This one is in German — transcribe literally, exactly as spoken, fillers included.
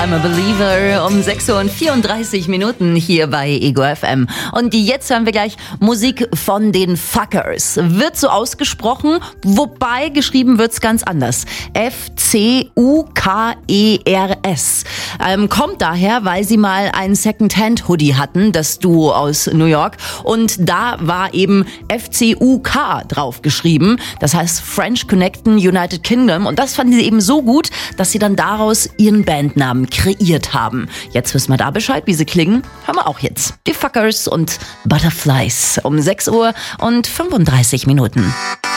I'm a Believer um sechs Uhr und vierunddreißig Minuten hier bei Ego F M. Und jetzt hören wir gleich Musik von den Fuckers. Wird so ausgesprochen, wobei geschrieben wird's ganz anders. F C U K E R S. Ähm, kommt daher, weil sie mal einen Second-Hand-Hoodie hatten, das Duo aus New York. Und da war eben F C U K drauf geschrieben. Das heißt French Connection United Kingdom. Und das fanden sie eben so gut, dass sie dann daraus ihren Bandnamen kreiert haben. Jetzt wissen wir da Bescheid, wie sie klingen. Hören wir auch jetzt. Die Fuckers und Butterflies um sechs Uhr und fünfunddreißig Minuten.